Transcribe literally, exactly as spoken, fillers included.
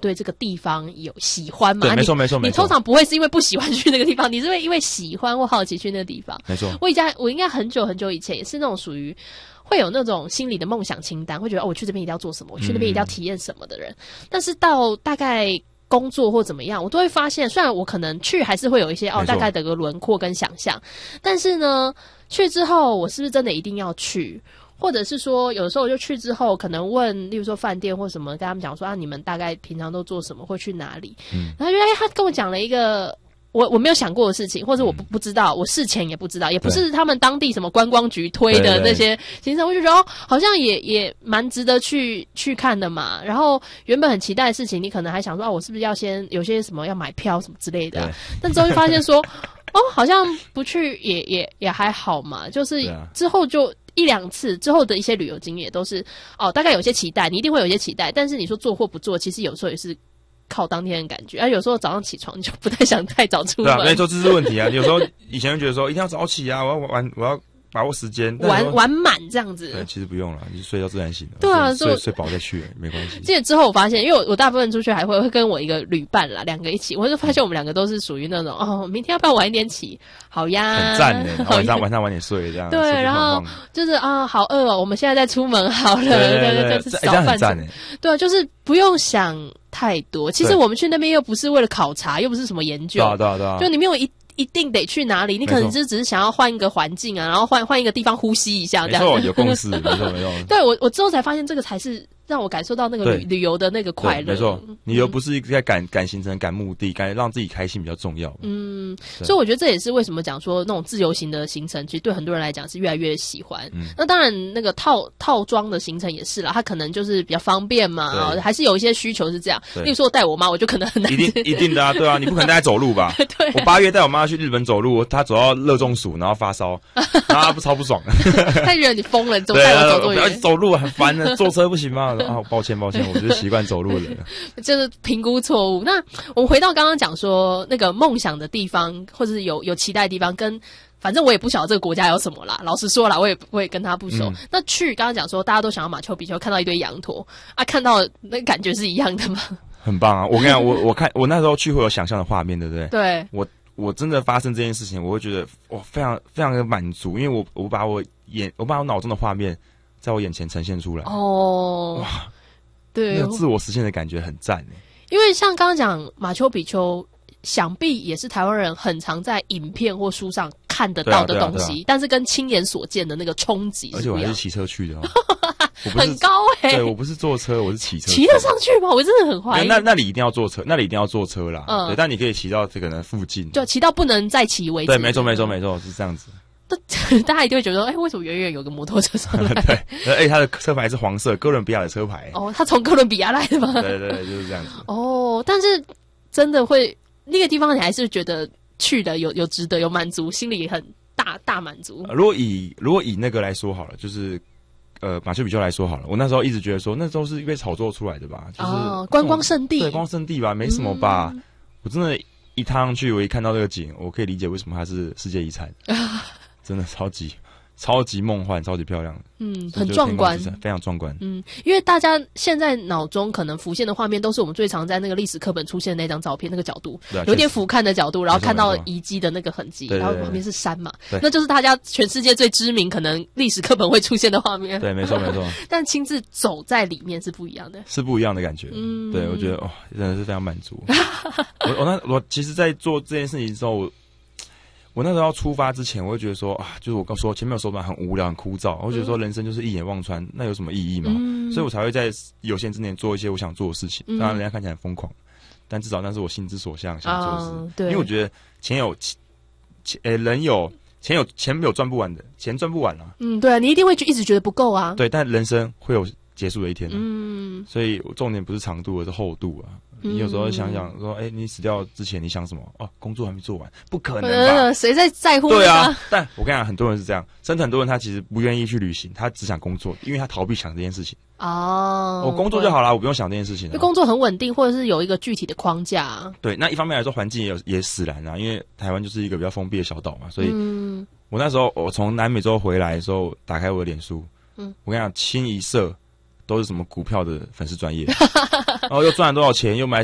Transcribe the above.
对这个地方有喜欢嘛？ 对，没错没错没错。 你通常不会是因为不喜欢去那个地方，你是会因为喜欢或好奇去那个地方。 没错。 我以前我应该很久很久以前也是那种属于会有那种心里的梦想清单，会觉得哦，我去这边一定要做什么，我去那边一定要体验什么的人。嗯、但是到大概工作或怎么样，我都会发现，虽然我可能去还是会有一些哦大概的个轮廓跟想象，但是呢，去之后我是不是真的一定要去？或者是说，有的时候我就去之后，可能问，例如说饭店或什么，跟他们讲说啊，你们大概平常都做什么，会去哪里？嗯，然后就哎，他跟我讲了一个我我没有想过的事情，或者我不不知道，我事前也不知道，也不是他们当地什么观光局推的那些行程，我就觉得哦，好像也也蛮值得去去看的嘛。然后原本很期待的事情，你可能还想说啊，我是不是要先有些什么要买票什么之类的、啊，但之后就发现说，哦，好像不去也也也还好嘛，就是之后就。一两次之后的一些旅游经验都是哦，大概有些期待，你一定会有一些期待，但是你说做或不做，其实有时候也是靠当天的感觉，而、啊、有时候早上起床你就不太想太早出门。 对啊，没错，这是问题啊。有时候以前就觉得说一定要早起啊，我要玩，我要把握时间， 玩玩满这样子。 对，其实不用了，你睡到自然醒了。 对啊， 睡睡饱再去没关系。 这之后我发现，因为我我大部分出去还会会跟我一个旅伴啦，两个一起，我就发现我们两个都是属于那种哦，明天要不要晚一点起？好呀， 很赞的。然后晚上晚上晚点睡这样。 对，然后就是啊，好饿哦，我们现在再出门好了，对对对，就是早饭吃。对啊，就是不用想太多。其实我们去那边又不是为了考察，又不是什么研究， 对啊对啊对啊， 就你没有一。一定得去哪里？你可能就只是想要换一个环境啊，然后换换一个地方呼吸一下，这样子。 没错，有共识，没错没错。 对我，我之后才发现这个才是让我感受到那个旅旅游的那个快乐。 没错，旅游不是在赶赶行程、赶目的，赶让自己开心比较重要。嗯， 所以我觉得这也是为什么讲说那种自由行的行程，其实对很多人来讲是越来越喜欢。嗯、那当然，那个套套装的行程也是啦，它可能就是比较方便嘛，哦、还是有一些需求是这样。例如说，我带我妈，我就可能很难。 一定一定的啊，对啊，你不可能带她走路吧？ 对。 我八月带我妈去日本走路。他走到热中暑，然后发烧，然后他不超不爽。 他觉得你疯了，你怎么带我走路？ 不要走路很烦的，坐车不行吗？啊，抱歉抱歉，我就是习惯走路的人。 就是评估错误。那我们回到刚刚讲说那个梦想的地方，或者是有有期待的地方，跟反正我也不晓得这个国家有什么啦。老实说啦，我也我也跟他不熟。嗯、那去刚刚讲说，大家都想要马丘比丘，看到一堆羊驼啊，看到那感觉是一样的吗？ 很棒啊！我跟你讲，我我看我那时候去会有想象的画面，对不对？ 对， 我。我真的发生这件事情，我会觉得我非常非常的满足，因为我我把我眼我把我脑中的画面在我眼前呈现出来。哦，哇， 对， 那个自我实现的感觉很赞诶。 因为像刚刚讲马丘比丘，想必也是台湾人很常在影片或书上看得到的东西，啊啊啊啊、但是跟亲眼所见的那个冲击， 而且我还是骑车去的、哦。 很高哎、欸！ 对，我不是坐车，我是骑车。 骑得上去吗？我真的很怀疑。 那那里一定要坐车，那里一定要坐车啦。嗯，对，但你可以骑到这个呢附近， 就骑到不能再骑为止。 对，没错，没错，没错，是这样子。 大家一定会觉得，哎、欸，为什么远远有个摩托车上来？ 对，而且他的车牌是黄色，哥伦比亚的车牌。 哦，他从哥伦比亚来的吗？ 对对对，就是这样子。 哦，但是真的会那个地方，你还是觉得去的有有值得，有满足，心里很大大满足。 呃、如果以如果以那个来说好了，就是。呃，马丘比丘来说好了，我那时候一直觉得说，那都是被炒作出来的吧，就是、 哦、观光胜地， 对，观光胜地吧，没什么吧。嗯、我真的，一踏上去，我一看到这个景，我可以理解为什么它是世界遗产，真的超级。超级梦幻，超级漂亮， 嗯，很壮观， 非常壮观， 嗯，因为大家现在脑中可能浮现的画面都是我们最常在那个历史课本出现的那张照片，那个角度，啊、有点俯瞰的角度，然后看到遗迹的那个痕迹，然后旁边是山嘛，那就是大家全世界最知名可能历史课本会出现的画面， 对，没错没错， 但亲自走在里面是不一样的， 是不一样的感觉，嗯，对我觉得哦，真的是非常满足。我我那我其实，在做这件事情之后。我我那时候要出发之前，我会觉得说啊，就是我刚说前面有手段很无聊、很枯燥，我觉得说人生就是一眼望穿，那有什么意义嘛？嗯、所以我才会在有限之内做一些我想做的事情。当然，人家看起来很疯狂，但至少那是我心之所向想做的事。哦、对，因为我觉得钱有钱，呃，人有钱有钱没有赚不完的，钱赚不完啊。 嗯，对啊，你一定会一直觉得不够啊。 对，但人生会有结束的一天、啊。嗯，所以重点不是长度，而是厚度啊。你有时候想想说，哎、欸，你死掉之前你想什么？哦，工作还没做完，不可能吧？ 谁在在乎？ 对啊，但我跟你讲，很多人是这样，甚至很多人他其实不愿意去旅行，他只想工作，因为他逃避想这件事情。哦，我工作就好了，我不用想这件事情了。 因为工作很稳定，或者是有一个具体的框架。 对，那一方面来说，环境也有也使然啊，因为台湾就是一个比较封闭的小岛嘛，所以，嗯、我那时候我从南美洲回来的时候，打开我的脸书，嗯，我跟你讲，清一色。都是什么股票的粉丝专业，然后又赚了多少钱，又买